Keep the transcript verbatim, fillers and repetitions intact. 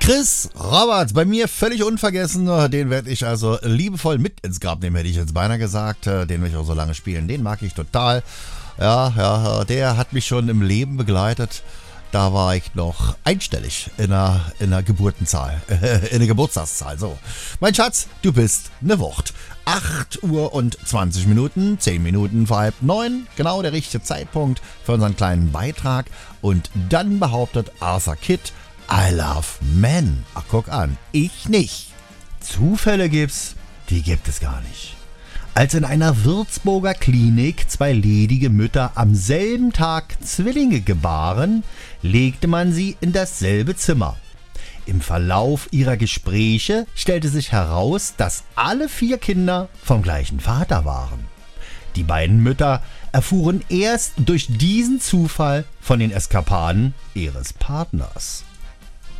Chris Roberts, bei mir völlig unvergessen. Den werde ich also liebevoll mit ins Grab nehmen, hätte ich jetzt beinahe gesagt. Den werde ich auch so lange spielen. Den mag ich total. Ja, ja, der hat mich schon im Leben begleitet. Da war ich noch einstellig in der, in der Geburtenzahl, in der Geburtstagszahl. So, mein Schatz, du bist eine Wucht. acht Uhr und zwanzig Minuten, zehn Minuten vor halb neun, genau der richtige Zeitpunkt für unseren kleinen Beitrag. Und dann behauptet Arthur Kitt, I love men. Ach, guck an, ich nicht. Zufälle gibt's, die gibt es gar nicht. Als in einer Würzburger Klinik zwei ledige Mütter am selben Tag Zwillinge gebaren, legte man sie in dasselbe Zimmer. Im Verlauf ihrer Gespräche stellte sich heraus, dass alle vier Kinder vom gleichen Vater waren. Die beiden Mütter erfuhren erst durch diesen Zufall von den Eskapaden ihres Partners.